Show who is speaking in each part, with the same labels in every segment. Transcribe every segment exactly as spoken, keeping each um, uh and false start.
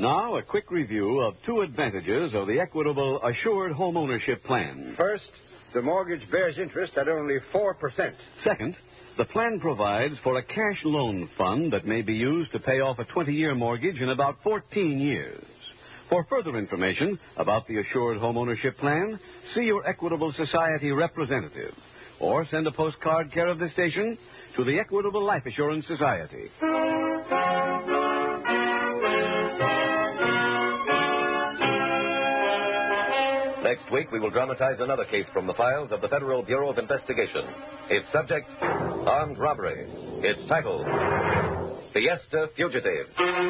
Speaker 1: Now, a quick review of two advantages of the Equitable Assured Home Ownership Plan.
Speaker 2: First, the mortgage bears interest at only four percent.
Speaker 1: Second, the plan provides for a cash loan fund that may be used to pay off a twenty-year mortgage in about fourteen years. For further information about the Assured Home Ownership Plan, see your Equitable Society representative or send a postcard care of this station to the Equitable Life Assurance Society.
Speaker 3: Next week, we will dramatize another case from the files of the Federal Bureau of Investigation. Its subject, armed robbery. Its title, Fiesta Fugitive.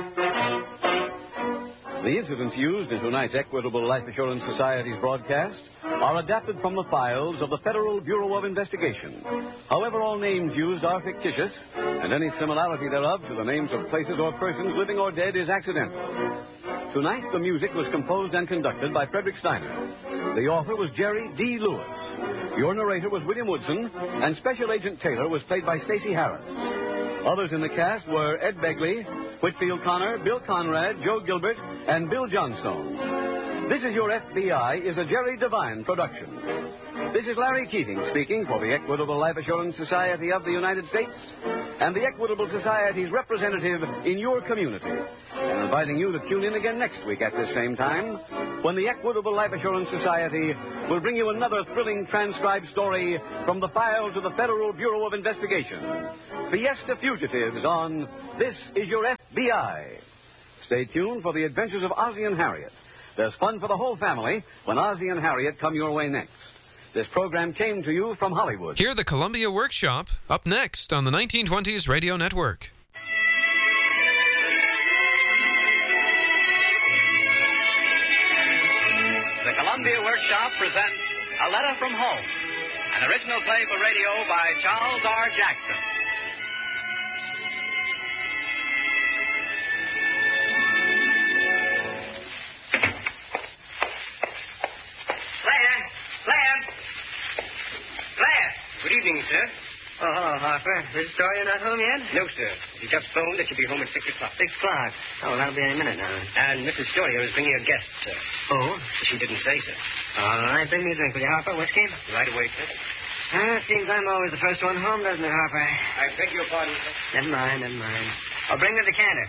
Speaker 1: The incidents used in tonight's Equitable Life Assurance Society's broadcast are adapted from the files of the Federal Bureau of Investigation. However, all names used are fictitious, and any similarity thereof to the names of places or persons living or dead is accidental. Tonight, the music was composed and conducted by Frederick Steiner. The author was Jerry D. Lewis. Your narrator was William Woodson, and Special Agent Taylor was played by Stacey Harris. Others in the cast were Ed Begley, Whitfield Connor, Bill Conrad, Joe Gilbert, and Bill Johnstone. This Is Your F B I is a Jerry Devine production. This is Larry Keating speaking for the Equitable Life Assurance Society of the United States and the Equitable Society's representative in your community, and inviting you to tune in again next week at this same time when the Equitable Life Assurance Society will bring you another thrilling transcribed story from the files of the Federal Bureau of Investigation. Fiesta Fugitives on This Is Your F B I. Stay tuned for the adventures of Ozzie and Harriet. There's fun for the whole family when Ozzie and Harriet come your way next. This program came to you from Hollywood.
Speaker 4: Hear the Columbia Workshop up next on the nineteen twenties Radio Network.
Speaker 5: The Columbia Workshop presents A Letter from Home, an original play for radio by Charles R. Jackson. Claire! Claire! Claire!
Speaker 6: Good evening, sir.
Speaker 7: Oh, hello, Harper. Is Doria not home yet?
Speaker 6: No, sir. She just phoned that she'll be home at six o'clock.
Speaker 7: Six o'clock. Oh, that'll be any minute now.
Speaker 6: And Missus Storia is bringing a guest, sir.
Speaker 7: Oh?
Speaker 6: She didn't say, sir.
Speaker 7: All right, bring me a drink, will you, Harper? Whiskey?
Speaker 6: Right away, sir.
Speaker 7: Ah, seems I'm always the first one home, doesn't it, Harper?
Speaker 6: I beg your pardon, sir.
Speaker 7: Never mind, never mind. I'll bring the decanter.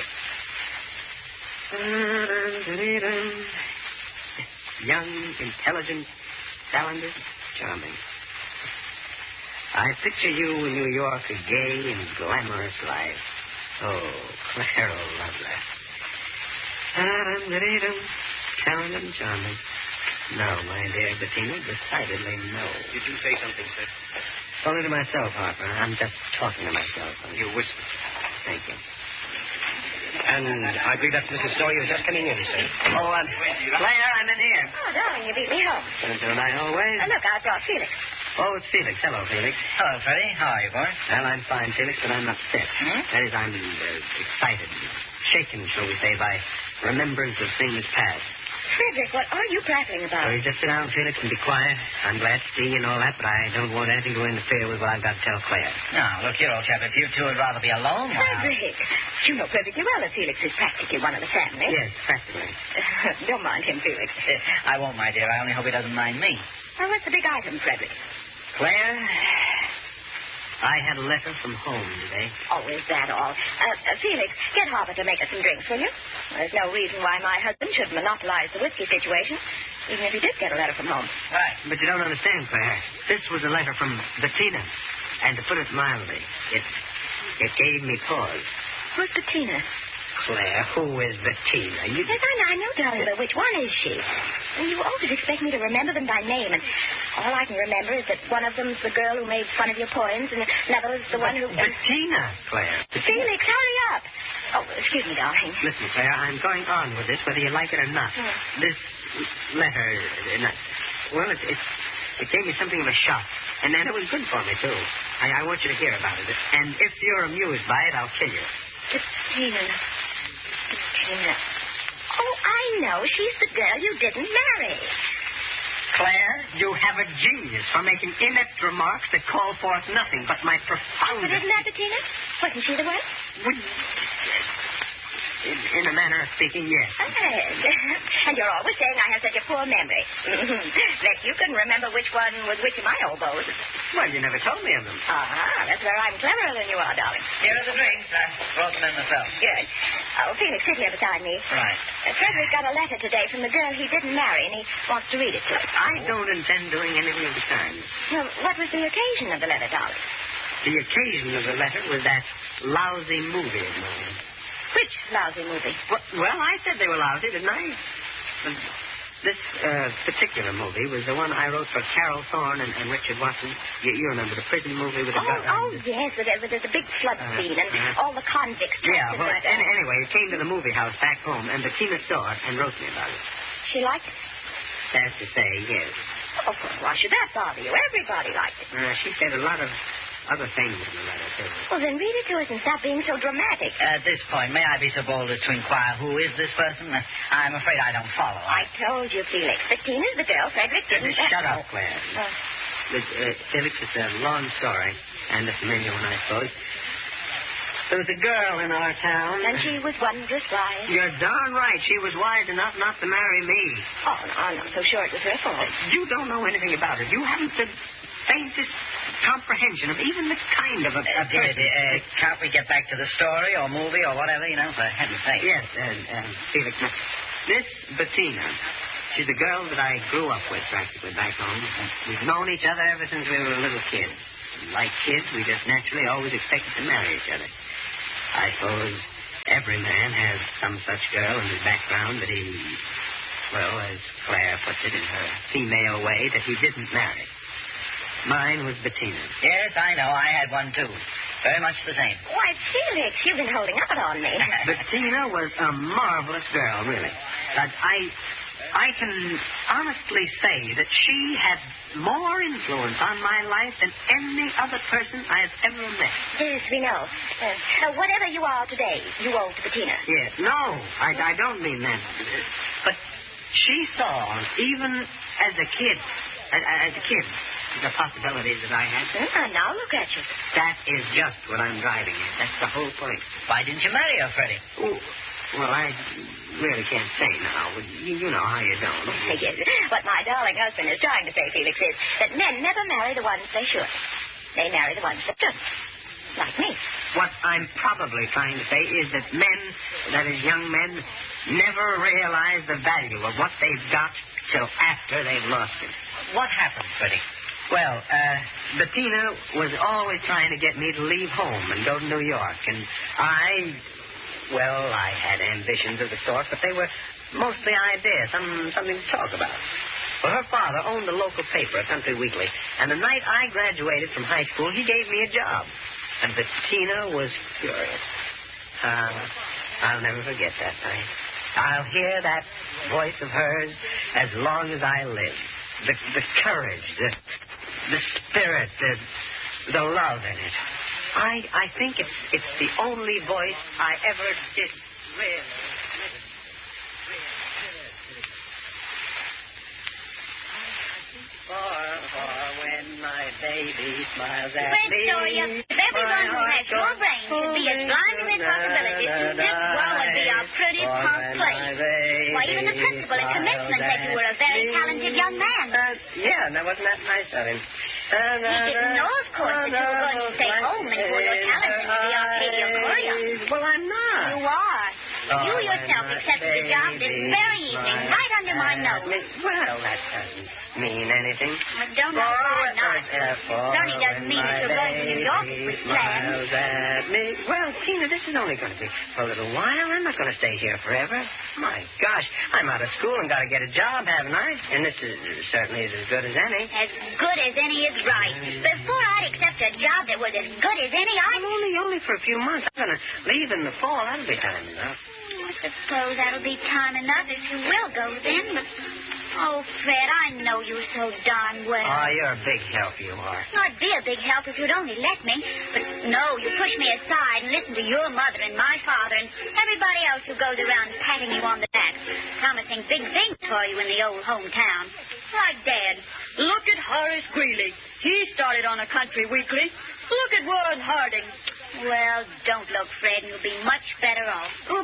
Speaker 6: Yes.
Speaker 7: Young, intelligent, talented, charming. I picture you in New York, a gay and glamorous life. Oh, Clara Loveler. Talented and charming. No, my dear Bettina, decidedly no.
Speaker 6: Did you say something, sir?
Speaker 7: Only to myself, Harper. I'm just talking to myself.
Speaker 6: You whispered.
Speaker 7: Thank you.
Speaker 6: And I believe that's Missus Storia who's just coming in, sir.
Speaker 7: Oh, um, Claire, I'm in here.
Speaker 8: Oh, darling, you beat me home.
Speaker 7: Don't I always?
Speaker 8: Uh, look, I brought Felix.
Speaker 7: Oh, it's Felix. Hello, Felix.
Speaker 8: Hello, Freddie. How are you, boy?
Speaker 7: Well, I'm fine, Felix, but I'm upset.
Speaker 8: Hmm?
Speaker 7: That is, I'm uh, excited, shaken, shall we say, by remembrance of things past.
Speaker 8: Frederick, what are you prattling about?
Speaker 7: So you just sit down, Felix, and be quiet. I'm glad to see you and all that, but I don't want anything to interfere with what I've got to tell Claire.
Speaker 8: Now, look here, old chap, if you two would rather be alone, why... Frederick, you know perfectly well that Felix is practically one of the family.
Speaker 7: Yes, practically.
Speaker 8: Don't mind him, Felix.
Speaker 9: I won't, my dear. I only hope he doesn't mind me.
Speaker 8: Well, what's the big item, Frederick?
Speaker 7: Claire, I had a letter from home today.
Speaker 8: Oh, is that all? Uh, uh, Felix, get Harper to make us some drinks, will you? There's no reason why my husband should monopolize the whiskey situation, even if he did get a letter from home.
Speaker 7: Right. But you don't understand, Claire. This was a letter from Bettina. And to put it mildly, it it gave me pause.
Speaker 8: Who's Bettina?
Speaker 7: Claire, who is Bettina? You...
Speaker 8: Yes, I, I know, darling, but which one is she? And you always expect me to remember them by name, and all I can remember is that one of them's the girl who made fun of your poems, and another is the one who...
Speaker 7: Bettina, Claire. Bettina.
Speaker 8: Felix, hurry up. Oh, excuse me, darling.
Speaker 7: Listen, Claire, I'm going on with this, whether you like it or not.
Speaker 8: Hmm.
Speaker 7: This letter, uh, not, well, it, it, it gave me something of a shock, and then it was good for me, too. I, I want you to hear about it, and if you're amused by it, I'll kill you.
Speaker 8: Bettina. Bettina. Oh, I know. She's the girl you didn't marry.
Speaker 7: Claire, you have a genius for making inept remarks that call forth nothing but my
Speaker 8: But
Speaker 7: profoundest...
Speaker 8: isn't that Bettina? Wasn't she the one?
Speaker 7: Would... in, in a manner of speaking, yes.
Speaker 8: And you're always saying I have such a poor memory. That you can remember which one was which of my elbows.
Speaker 7: Well, you never told me of them.
Speaker 8: Ah, that's where I'm cleverer than you are, darling.
Speaker 9: Here are the drinks. I brought them in myself.
Speaker 8: Good. Oh, Felix, sit here beside me.
Speaker 9: Right.
Speaker 8: Uh, Frederick got a letter today from the girl he didn't marry, and he wants to read it to us.
Speaker 7: I don't intend doing anything of the kind.
Speaker 8: Well, what was the occasion of the letter, darling?
Speaker 7: The occasion of the letter was that lousy movie of mine.
Speaker 8: Which lousy movie?
Speaker 7: Well, well I said they were lousy, didn't I? This uh, particular movie was the one I wrote for Carol Thorne and, and Richard Watson. You, you remember the prison movie with the...
Speaker 8: Oh,
Speaker 7: gun,
Speaker 8: oh
Speaker 7: and,
Speaker 8: yes, with the, with the big flood
Speaker 7: uh,
Speaker 8: scene and
Speaker 7: uh,
Speaker 8: all the convicts.
Speaker 7: Yeah, well,
Speaker 8: and,
Speaker 7: and, anyway, it came to the movie house back home, and Bettina saw it and wrote me about it.
Speaker 8: She liked it?
Speaker 7: That's to say, yes.
Speaker 8: Oh, why should that bother you? Everybody liked it.
Speaker 7: Uh, she said a lot of other things in the letter, too.
Speaker 8: Well, then read it to us and stop being so dramatic.
Speaker 9: At this point, may I be so bold as to inquire who is this person? I'm afraid I don't follow.
Speaker 8: I told you, Felix. Bettina's the girl Frederick didn't...
Speaker 7: Uh, shut up, Claire.
Speaker 8: Uh,
Speaker 7: But, uh, Felix, it's a long story, and a familiar one, I suppose. There was a girl in our town.
Speaker 8: And she was wondrous wise.
Speaker 7: You're darn right. She was wise enough not to marry me.
Speaker 8: Oh, no, I'm not so sure it was her fault.
Speaker 7: You don't know anything about it. You haven't the faintest comprehension of even the kind of a...
Speaker 9: Uh, dear, dear, uh, can't we get back to the story or movie or whatever, you know, for heaven's sake?
Speaker 7: Yes, and, and Felix, this Bettina, she's a girl that I grew up with practically back home. We've known each other ever since we were little kids. Like kids, we just naturally always expected to marry each other. I suppose every man has some such girl in his background that he, well, as Claire puts it in her female way, that he didn't marry. Mine was Bettina.
Speaker 9: Yes, I know. I had one, too. Very much the same.
Speaker 8: Why, Felix, you've been holding out on me.
Speaker 7: Bettina was a marvelous girl, really. But I... I can honestly say that she had more influence on my life than any other person I have ever met.
Speaker 8: Yes, we know. Uh, uh, whatever you are today, you owe to Bettina.
Speaker 7: Yes. No, I, I don't mean that. But she saw, even as a kid, as, as a kid, the possibilities that I had.
Speaker 8: Ah, now look at you.
Speaker 7: That is just what I'm driving at. That's the whole point.
Speaker 9: Why didn't you marry her, Freddie?
Speaker 7: Oh, well, I really can't say now. You, you know how you don't.
Speaker 8: Yes. What my darling husband is trying to say, Felix, is that men never marry the ones they should. They marry the ones that shouldn't. Like me.
Speaker 7: What I'm probably trying to say is that men, that is, young men, never realize the value of what they've got till after they've lost it.
Speaker 9: What happened, Freddie?
Speaker 7: Well, uh, Bettina was always trying to get me to leave home and go to New York, and I... Well, I had ambitions of the sort, but they were mostly ideas, some, something to talk about. Well, her father owned a local paper, a country weekly, and the night I graduated from high school, he gave me a job. And Bettina was furious. Uh, I'll never forget that night. I'll hear that voice of hers as long as I live. The, the courage, the, the spirit, the, the love in it. I, I think it's it's the only voice I ever did really. For, for when my baby smiles at
Speaker 8: Fred
Speaker 7: me.
Speaker 8: Sawyer, if everyone who has your brain should be as blind to his possibilities, this world would be a pretty punk place. Why, even the principal at commencement said you were a very talented young man.
Speaker 7: Uh, yeah, now wasn't that nice of him?
Speaker 8: He didn't know, of course, that you were going to stay home and pour your talents into the Arcadia Courier.
Speaker 7: Well, I'm not.
Speaker 8: You are.
Speaker 7: Oh,
Speaker 8: you yourself accepted the job this very evening, right under my nose.
Speaker 7: Well, that doesn't mean anything.
Speaker 8: I don't know why not. It only doesn't mean that you're going to New York with plans.
Speaker 7: At me. Well, Tina, this is only going to be for a little while. I'm not going to stay here forever. My gosh, I'm out of school and got to get a job, haven't I? And this is certainly as good as any.
Speaker 8: As good as any is right. Before I'd accept a job that was as good as any, I...
Speaker 7: I'm only, only for a few months. I'm going to leave in the fall. That'll be time enough.
Speaker 8: I suppose that'll be time enough if you will go then, but... Oh, Fred, I know you so darn well.
Speaker 7: Oh, you're a big help, you are.
Speaker 8: I'd be a big help if you'd only let me. But no, you push me aside and listen to your mother and my father and everybody else who goes around patting you on the back, promising big things for you in the old hometown. Like Dad.
Speaker 10: Look at Horace Greeley. He started on a country weekly. Look at Warren Harding.
Speaker 8: Well, don't look, Fred, and you'll be much better off.
Speaker 7: Oh, but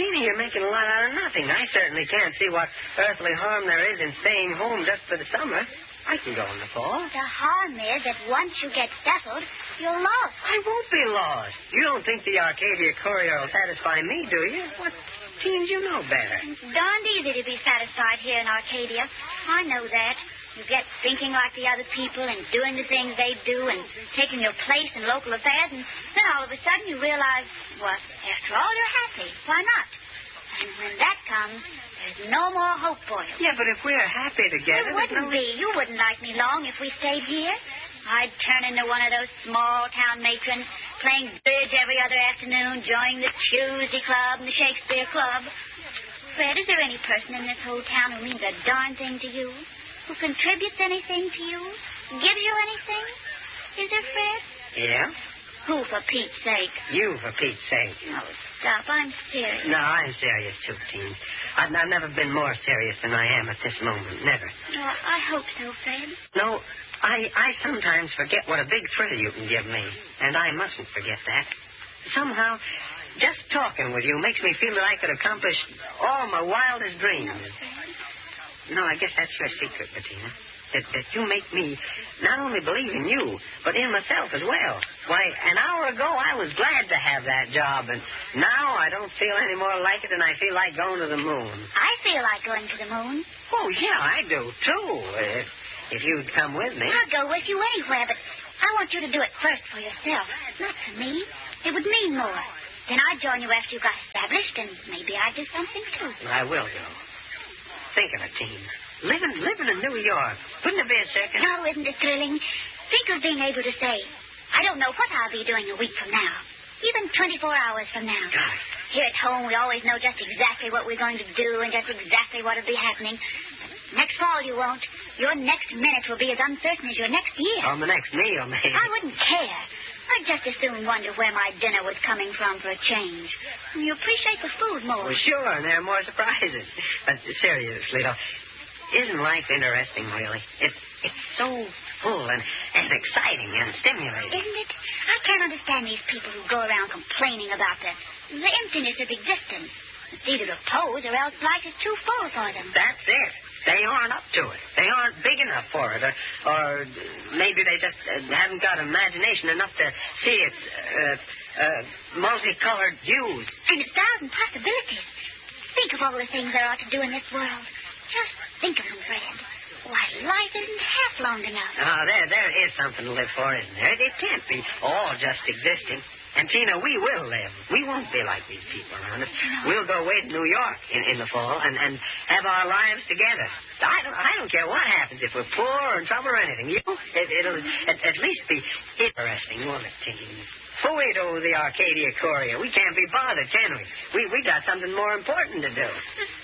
Speaker 7: Tina, you're making a lot out of nothing. I certainly can't see what earthly harm there is in staying home just for the summer. I can go in the fall.
Speaker 8: The harm is that once you get settled, you're lost.
Speaker 7: I won't be lost. You don't think the Arcadia Courier will satisfy me, do you? What teens you know better?
Speaker 8: It's darned easy to be satisfied here in Arcadia. I know that. You get thinking like the other people and doing the things they do and taking your place in local affairs, and then all of a sudden you realize, well, after all, you're happy. Why not? And when that comes, there's no more hope for you.
Speaker 7: Yeah, but if we're happy together...
Speaker 8: You wouldn't
Speaker 7: no...
Speaker 8: be. You wouldn't like me long if we stayed here. I'd turn into one of those small-town matrons, playing bridge every other afternoon, joining the Tuesday Club and the Shakespeare Club. Fred, is there any person in this whole town who means a darn thing to you? Who contributes anything to you? Gives you anything? Is there, Fred?
Speaker 7: Yeah?
Speaker 8: Who, for Pete's sake?
Speaker 7: You, for Pete's sake.
Speaker 8: Oh, stop. I'm serious.
Speaker 7: No, I'm serious, too, Teen. I've, I've never been more serious than I am at this moment. Never.
Speaker 8: No, I hope so, Fred.
Speaker 7: No, I, I sometimes forget what a big thrill you can give me. And I mustn't forget that. Somehow, just talking with you makes me feel that I could accomplish all my wildest dreams.
Speaker 8: No, Fred.
Speaker 7: No, I guess that's your secret, Bettina. That, that you make me not only believe in you, but in myself as well. Why, an hour ago I was glad to have that job, and now I don't feel any more like it than I feel like going to the moon.
Speaker 8: I feel like going to the moon.
Speaker 7: Oh, yeah, I do, too. If, if you'd come with me.
Speaker 8: I'll go with you anywhere, but I want you to do it first for yourself, not for me. It would mean more. Then I'd join you after you got established, and maybe I'd do something, too.
Speaker 7: I will go. Think of it, Teen. Living, living in New York. Wouldn't it be a circus?
Speaker 8: Oh, isn't it thrilling? Think of being able to say, I don't know what I'll be doing a week from now. Even twenty-four hours from now.
Speaker 7: God.
Speaker 8: Here at home, we always know just exactly what we're going to do and just exactly what will be happening. Next fall, you won't. Your next minute will be as uncertain as your next year.
Speaker 7: On the next meal, maybe.
Speaker 8: I wouldn't care. I'd just as soon wonder where my dinner was coming from for a change. You appreciate the food more.
Speaker 7: Well, sure, and there are more surprises. But seriously, though, isn't life interesting, really? It, it's so full and, and exciting and stimulating.
Speaker 8: Isn't it? I can't understand these people who go around complaining about the, the emptiness of existence. It's either to pose or else life is too full for them.
Speaker 7: That's it. They aren't up to it. They aren't big enough for it. Or, or maybe they just uh, haven't got imagination enough to see its uh, uh, multicolored hues.
Speaker 8: And a thousand possibilities. Think of all the things there are to do in this world. Just think of them, Fred. Why, life isn't half long enough.
Speaker 7: Oh, there, there is something to live for, isn't there? It can't be all just existing. And, Tina, we will live. We won't be like these people around us. No. We'll go away to New York in, in the fall and, and have our lives together. I don't, I don't care what happens if we're poor or in trouble or anything. You know, it, it'll at, at least be interesting, won't it, Tina? Forward to the Arcadia Courier. We can't be bothered, can we? We we got something more important to do.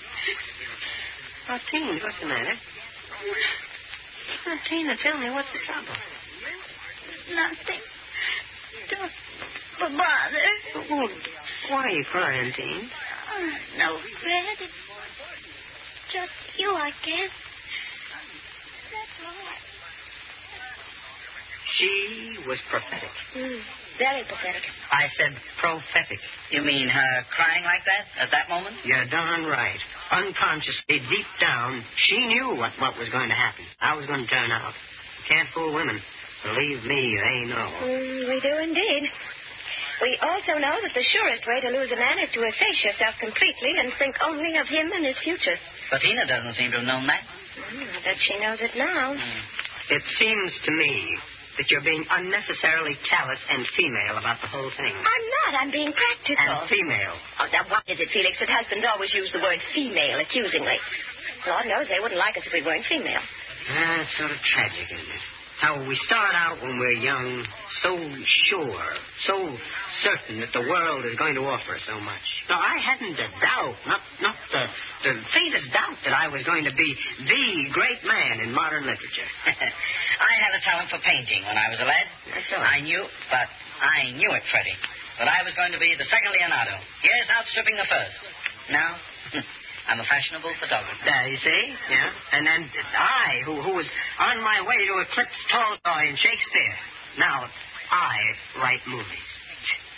Speaker 7: Oh, Tina, what's the matter? Oh, Tina, tell me, what's the trouble?
Speaker 8: Nothing. Just for bother.
Speaker 7: Oh, why are you crying, Teen?
Speaker 8: Oh, no, Fred. It's just you, I guess. That's all.
Speaker 7: She was prophetic.
Speaker 8: Mm, very pathetic.
Speaker 7: I said prophetic.
Speaker 9: You mean her crying like that at that moment?
Speaker 7: You're darn right. Unconsciously, deep down, she knew what, what was going to happen. How it was going to turn out. You can't fool women. Believe me, they know.
Speaker 11: Mm, we do indeed. We also know that the surest way to lose a man is to efface yourself completely and think only of him and his future.
Speaker 9: But Tina doesn't seem to have known that.
Speaker 11: Mm, I bet she knows it now.
Speaker 9: Mm.
Speaker 7: It seems to me that you're being unnecessarily callous and female about the whole thing.
Speaker 11: I'm not. I'm being practical.
Speaker 7: And female.
Speaker 11: Oh, now, why is it, Felix, that husbands always use the word female accusingly? Lord knows they wouldn't like us if we weren't female.
Speaker 7: Ah, it's sort of tragic, isn't it? How we start out when we're young, so sure, so certain that the world is going to offer us so much. No, I hadn't a doubt, not not the, the faintest doubt that I was going to be the great man in modern literature.
Speaker 9: I had a talent for painting when I was a lad.
Speaker 7: That's all.
Speaker 9: I knew, but I knew it, Freddie, that I was going to be the second Leonardo. Yes, outstripping the first. Now, I'm a fashionable photographer.
Speaker 7: There, you see? Yeah. And then I, who, who was on my way to eclipse Tolstoy and Shakespeare. Now, I write movies.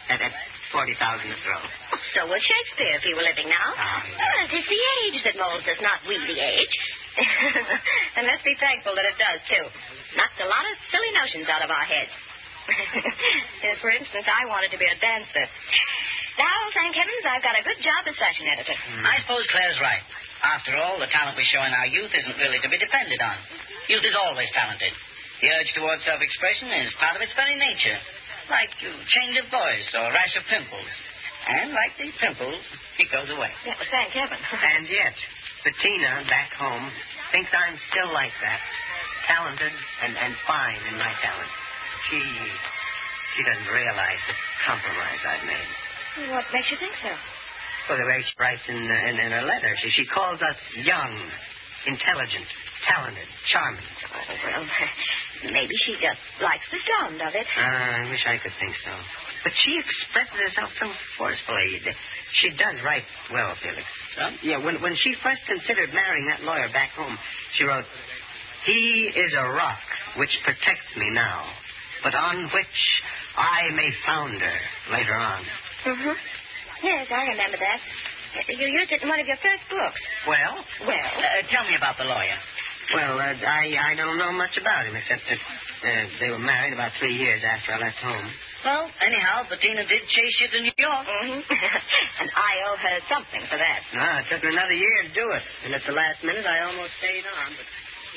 Speaker 7: At, at forty thousand a throw.
Speaker 11: Oh, so would Shakespeare if he were living now.
Speaker 7: Ah, yeah.
Speaker 11: Well, it is the age that molds us, not we the age. And let's be thankful that it does, too. Knocks a lot of silly notions out of our heads. For instance, I wanted to be a dancer. Now, thank heavens, I've got a good job as fashion editor.
Speaker 9: Mm. I suppose Claire's right. After all, the talent we show in our youth isn't really to be depended on. Youth is always talented. The urge towards self-expression is part of its very nature. Like you change of voice or a rash of pimples. And like the pimples, it goes away.
Speaker 11: Yeah, well, thank heaven.
Speaker 7: And yet, Bettina, back home, thinks I'm still like that. Talented and, and fine in my talent. She she doesn't realize the compromise I've made.
Speaker 11: What makes you think so?
Speaker 7: Well, the way she writes in, uh, in, in her letter, she, she calls us young, intelligent, talented, charming.
Speaker 11: Oh, well, maybe she just likes the sound of it.
Speaker 7: Uh, I wish I could think so. But she expresses herself so forcefully. She does write well, Felix.
Speaker 9: Huh?
Speaker 7: Yeah, when, when she first considered marrying that lawyer back home, she wrote, "He is a rock which protects me now, but on which I may founder later on."
Speaker 11: Mm-hmm. Yes, I remember that. You used it in one of your first books.
Speaker 7: Well?
Speaker 11: Well?
Speaker 9: Uh, tell me about the lawyer.
Speaker 7: Well, uh, I, I don't know much about him, except that uh, they were married about three years after I left home.
Speaker 9: Well, anyhow, Bettina did chase you to New York.
Speaker 11: Mm-hmm. And I owe her something for that.
Speaker 7: No, it took her another year to do it. And at the last minute, I almost stayed on, but...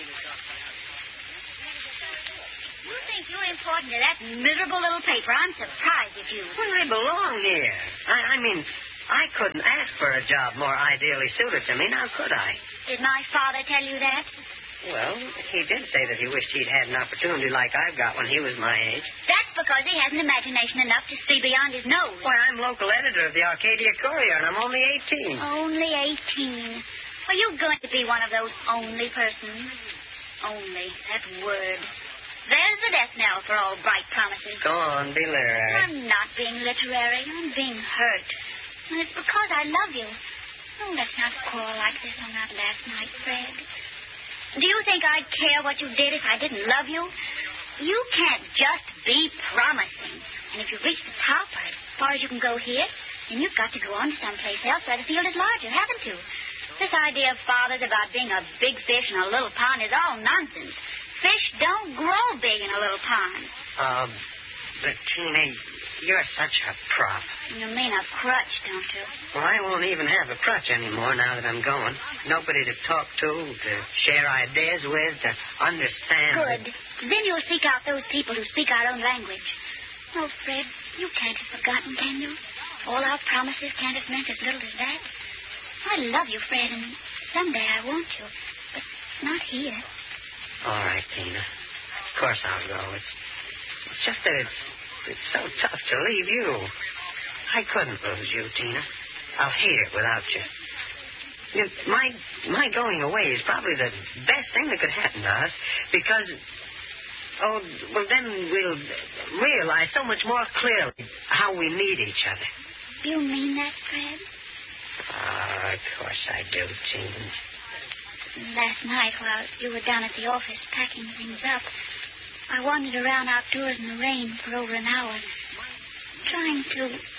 Speaker 8: You think you're important to that miserable little paper. I'm surprised at you.
Speaker 7: Well, I belong here. I, I mean, I couldn't ask for a job more ideally suited to me, now could I?
Speaker 8: Did my father tell you that?
Speaker 7: Well, he did say that he wished he'd had an opportunity like I've got when he was my age.
Speaker 8: That's because he hasn't imagination enough to see beyond his nose.
Speaker 7: Why, I'm local editor of the Arcadia Courier, and I'm only eighteen.
Speaker 8: Only eighteen. Are you going to be one of those only persons? Only. That word. There's the death knell for all bright promises.
Speaker 7: Go on, be literary.
Speaker 8: I'm not being literary. I'm being hurt. And it's because I love you. Oh, let's not quarrel like this on that last night, Fred. Do you think I'd care what you did if I didn't love you? You can't just be promising. And if you reach the top or as far as you can go here, then you've got to go on to someplace else where the field is larger, haven't you? This idea of fathers about being a big fish in a little pond is all nonsense. Fish don't grow big in a little pond.
Speaker 7: Um, Bettina, you're such a prop.
Speaker 8: You mean a crutch, don't you?
Speaker 7: Well, I won't even have a crutch anymore now that I'm going. Nobody to talk to, to share ideas with, to understand.
Speaker 8: Good. Then you'll seek out those people who speak our own language. Oh, Fred, you can't have forgotten, can you? All our promises can't have meant as little as that. I love you, Fred, and someday I want you. But not here.
Speaker 7: All right, Tina. Of course I'll go. It's, it's just that it's it's so tough to leave you. I couldn't lose you, Tina. I'll hate it without you. You know, my my going away is probably the best thing that could happen to us because, oh, well, then we'll realize so much more clearly how we need each other.
Speaker 8: Do you mean that, Fred?
Speaker 7: Oh, of course I do, Tina.
Speaker 8: Last night, while you were down at the office packing things up, I wandered around outdoors in the rain for over an hour, trying to...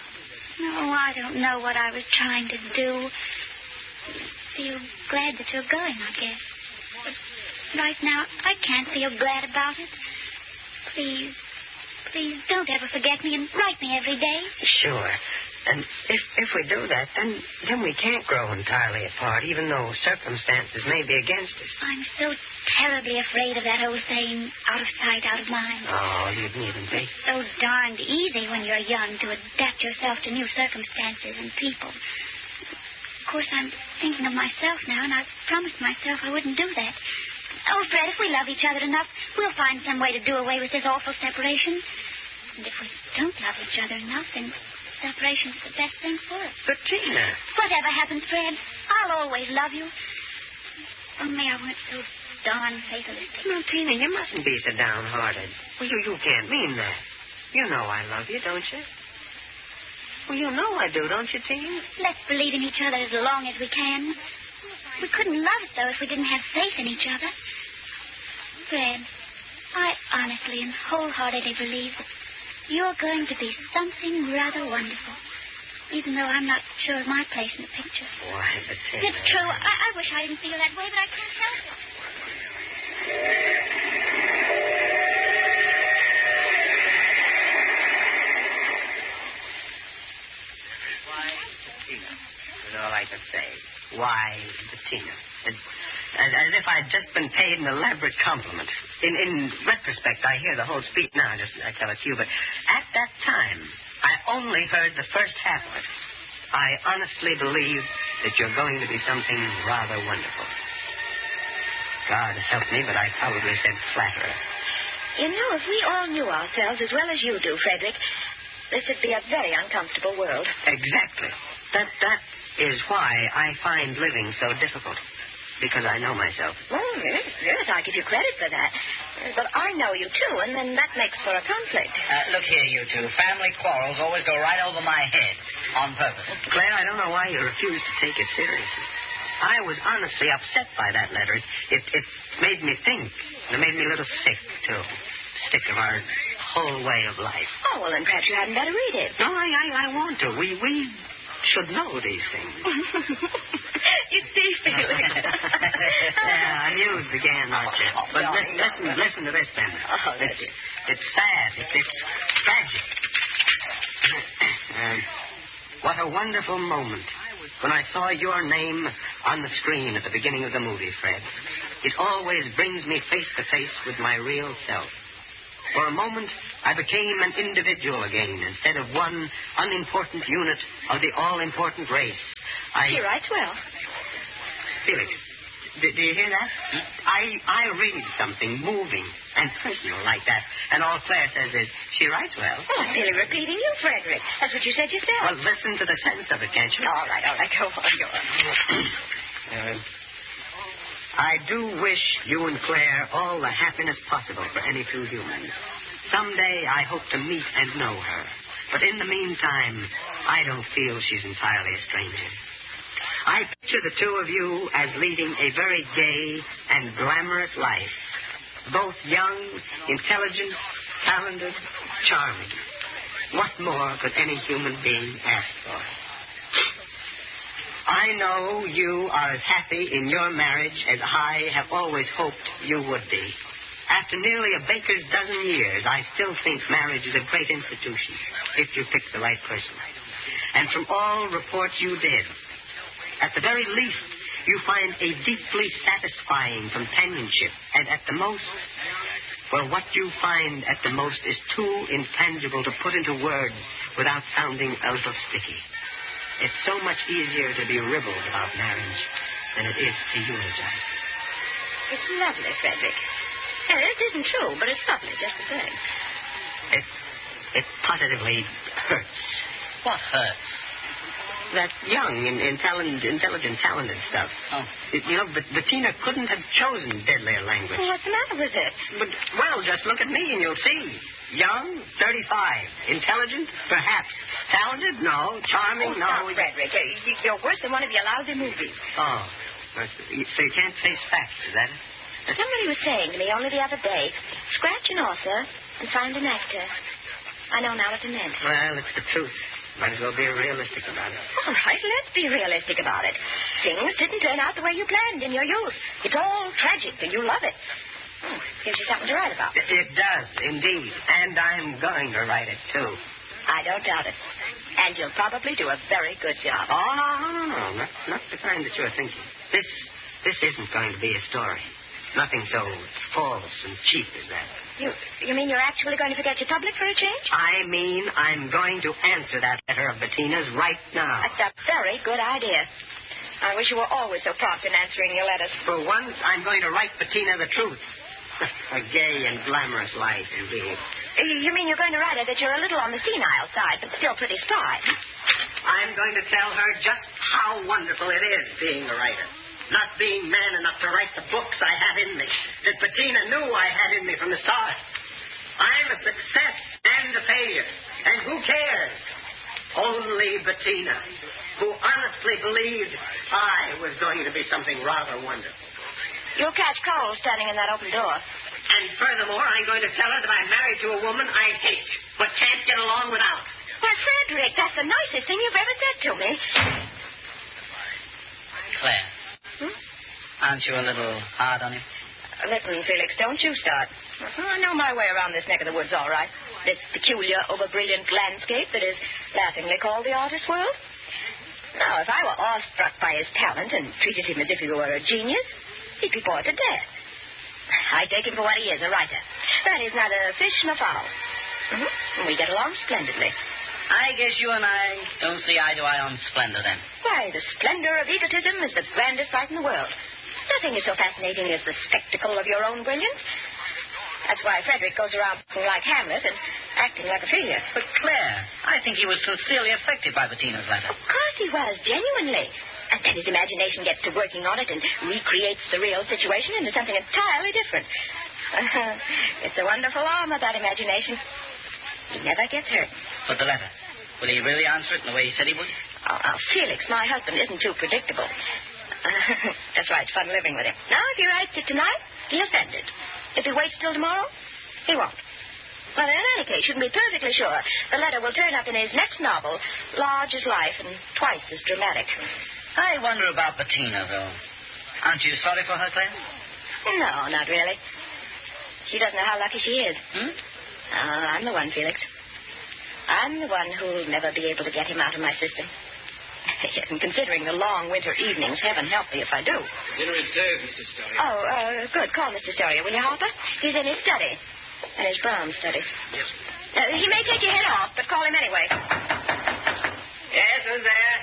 Speaker 8: Oh, I don't know what I was trying to do. Feel glad that you're going, I guess. But right now, I can't feel glad about it. Please, please don't ever forget me and write me every day.
Speaker 7: Sure. And if if we do that, then then we can't grow entirely apart, even though circumstances may be against us.
Speaker 8: I'm so terribly afraid of that old saying, out of sight, out of mind.
Speaker 7: Oh, you needn't be.
Speaker 8: So darned easy when you're young to adapt yourself to new circumstances and people. Of course, I'm thinking of myself now, and I've promised myself I wouldn't do that. Oh, Fred, if we love each other enough, we'll find some way to do away with this awful separation. And if we don't love each other enough, then... separation's the best thing for us.
Speaker 7: But, Tina...
Speaker 8: Whatever happens, Fred, I'll always love you. Only I weren't so darn fatalistic.
Speaker 7: No, Tina, you mustn't be so downhearted. Well, you, you can't mean that. You know I love you, don't you? Well, you know I do, don't you, Tina?
Speaker 8: Let's believe in each other as long as we can. We couldn't love it, though, if we didn't have faith in each other. Fred, I honestly and wholeheartedly believe that You're going to be something rather wonderful. Even though I'm not sure of my place in the picture.
Speaker 7: Why, Bettina...
Speaker 8: It's true. I, I wish I didn't feel that way, but I can't help it.
Speaker 7: Why, Bettina? That's all I could say. Why, Bettina? As, as, as if I'd just been paid an elaborate compliment. In, in retrospect, I hear the whole speech now, just I tell it to you, but at that time... I only heard the first half of it. I honestly believe that you're going to be something rather wonderful. God help me, but I probably said flatterer.
Speaker 11: You know, if we all knew ourselves as well as you do, Frederick, this would be a very uncomfortable world.
Speaker 7: Exactly. That that is why I find living so difficult. Because I know myself.
Speaker 11: Well, yes, yes, I give you credit for that. But I know you, too, and then that makes for a conflict.
Speaker 9: Uh, look here, you two. Family quarrels always go right over my head on purpose.
Speaker 7: Claire, I don't know why you refuse to take it seriously. I was honestly upset by that letter. It, it made me think. It made me a little sick, too. Sick of our whole way of life.
Speaker 11: Oh, well, then perhaps you hadn't better read it.
Speaker 7: No, I, I, I want to. We, we should know these things.
Speaker 11: You see, Felix.
Speaker 7: Yeah, amused again, aren't you?
Speaker 11: Oh,
Speaker 7: but
Speaker 11: darling,
Speaker 7: listen, listen, listen to this, then.
Speaker 11: Oh,
Speaker 7: it's, it's sad. It's, it's tragic. uh, what a wonderful moment when I saw your name on the screen at the beginning of the movie, Fred. It always brings me face to face with my real self. For a moment, I became an individual again instead of one unimportant unit of the all-important race. I...
Speaker 11: She writes well.
Speaker 7: Felix, do, do you hear that? Hmm? I I read something moving and personal like that, and all Claire says is, she writes well.
Speaker 11: Oh, I'm merely repeating you, Frederick. That's what you said yourself.
Speaker 7: Well, listen to the sense of it, can't you?
Speaker 11: All right, all right, go on, go on.
Speaker 7: uh, I do wish you and Claire all the happiness possible for any two humans. Someday I hope to meet and know her. But in the meantime, I don't feel she's entirely a stranger. I picture the two of you as leading a very gay and glamorous life. Both young, intelligent, talented, charming. What more could any human being ask for? I know you are as happy in your marriage as I have always hoped you would be. After nearly a baker's dozen years, I still think marriage is a great institution, if you pick the right person. And from all reports you did, at the very least, you find a deeply satisfying companionship. And at the most, well, what you find at the most is too intangible to put into words without sounding a little sticky. It's so much easier to be ribald about marriage than it is to eulogize it.
Speaker 11: It's lovely, Frederick. Yeah, it isn't true, but it's lovely just the same.
Speaker 7: It, it positively hurts.
Speaker 9: What hurts?
Speaker 7: That young, in, intelligent, intelligent, talented stuff.
Speaker 9: Oh.
Speaker 7: It, you know, but Bettina couldn't have chosen deadlier language.
Speaker 11: Well, what's the matter with it?
Speaker 7: But, well, just look at me and you'll see. Young, thirty-five. Intelligent, perhaps. Talented, no. Charming,
Speaker 11: oh,
Speaker 7: no.
Speaker 11: Stop, Frederick. You're worse than one of your lousy movies.
Speaker 7: Oh. So you can't face facts, is that it?
Speaker 11: Somebody was saying to me only the other day, scratch an author and find an actor. I know now what it meant.
Speaker 7: Well, it's the truth. Might as well be realistic about it.
Speaker 11: All right, let's be realistic about it. Things didn't turn out the way you planned in your youth. It's all tragic, and you love it. Oh, gives you something to write about.
Speaker 7: It, it does, indeed. And I'm going to write it, too.
Speaker 11: I don't doubt it. And you'll probably do a very good job.
Speaker 7: Oh, no, no, no, no. Not, not the kind that you're thinking. This, this isn't going to be a story. Nothing so false and cheap as that.
Speaker 11: You you mean you're actually going to forget your public for a change?
Speaker 7: I mean I'm going to answer that letter of Bettina's right now.
Speaker 11: That's a very good idea. I wish you were always so prompt in answering your letters.
Speaker 7: For once, I'm going to write Bettina the truth. A gay and glamorous life, indeed.
Speaker 11: You mean you're going to write her that you're a little on the senile side, but still pretty spry?
Speaker 7: I'm going to tell her just how wonderful it is being a writer. Not being man enough to write the books I have in me, that Bettina knew I had in me from the start. I'm a success and a failure, and who cares? Only Bettina, who honestly believed I was going to be something rather wonderful.
Speaker 11: You'll catch Cole standing in that open door.
Speaker 12: And furthermore, I'm going to tell her that I'm married to a woman I hate, but can't get along without.
Speaker 11: Why, Frederick, that's the nicest thing you've ever said to me.
Speaker 9: Claire.
Speaker 11: Hmm?
Speaker 9: Aren't you a little hard on him?
Speaker 11: Uh, listen, Felix, don't you start. Uh-huh, I know my way around this neck of the woods all right. This peculiar, over-brilliant landscape that is laughingly called the artist world. Now, if I were awestruck by his talent and treated him as if he were a genius, he'd be bored to death. I take him for what he is, a writer. That is neither fish nor fowl. Mm-hmm. We get along splendidly.
Speaker 9: I guess you and I don't see eye to eye on splendor, then.
Speaker 11: Why, the splendor of egotism is the grandest sight in the world. Nothing is so fascinating as the spectacle of your own brilliance. That's why Frederick goes around looking like Hamlet and acting like Ophelia.
Speaker 9: But, Claire, I think he was sincerely affected by Bettina's letter.
Speaker 11: Of course he was, genuinely. And then his imagination gets to working on it and recreates the real situation into something entirely different. Uh, it's a wonderful armor, that imagination. He never gets hurt.
Speaker 9: But the letter, will he really answer it in the way he said he would?
Speaker 11: Oh, oh Felix, my husband isn't too predictable. Uh, that's why it's fun living with him. Now, if he writes it tonight, he'll send it. If he waits till tomorrow, he won't. But in any case, you can be perfectly sure the letter will turn up in his next novel, large as life and twice as dramatic.
Speaker 9: I wonder about Bettina, though. Aren't you sorry for her, Claire?
Speaker 11: No, not really. She doesn't know how lucky she is.
Speaker 9: Hmm?
Speaker 11: Oh, I'm the one, Felix. I'm the one who'll never be able to get him out of my system. And considering the long winter evenings, heaven help me if I do.
Speaker 6: Dinner is served, Missus Story.
Speaker 11: Oh, uh, good. Call Mister Story, will you, Harper? He's in his study. In his brown study.
Speaker 6: Yes.
Speaker 11: Uh, he may take your head off, but call him anyway.
Speaker 12: Yes, who's there?